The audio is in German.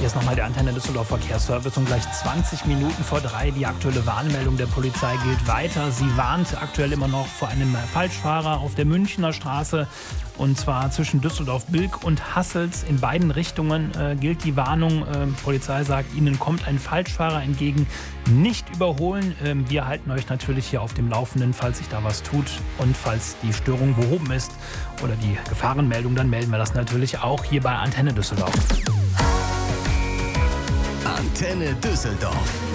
Hier ist nochmal der Antenne Düsseldorf Verkehrsservice und gleich 20 Minuten vor 3. Die aktuelle Warnmeldung der Polizei gilt weiter. Sie warnt aktuell immer noch vor einem Falschfahrer auf der Münchner Straße. Und zwar zwischen Düsseldorf-Bilk und Hassels. In beiden Richtungen gilt die Warnung. Polizei sagt, Ihnen kommt ein Falschfahrer entgegen. Nicht überholen. Wir halten euch natürlich hier auf dem Laufenden, falls sich da was tut. Und falls die Störung behoben ist oder die Gefahrenmeldung, dann melden wir das natürlich auch hier bei Antenne Düsseldorf. Antenne Düsseldorf.